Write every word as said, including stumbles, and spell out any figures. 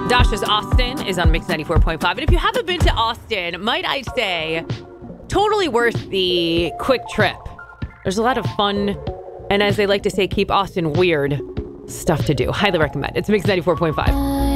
Dasha's Austin is on Mix ninety-four point five. And if you haven't been to Austin, might I say, totally worth the quick trip. There's a lot of fun, and as they like to say, keep Austin weird stuff to do. Highly recommend. It's Mix ninety-four point five.